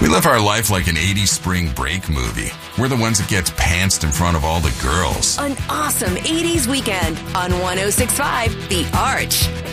We live our life like an 80s spring break movie. We're the ones that gets pantsed in front of all the girls. An awesome 80s weekend on 106.5 The Arch.